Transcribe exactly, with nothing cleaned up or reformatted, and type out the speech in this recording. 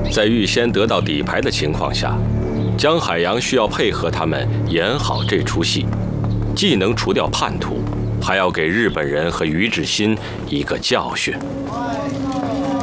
在预先得到底牌的情况下，江海洋需要配合他们演好这出戏，既能除掉叛徒，还要给日本人和于志新一个教训。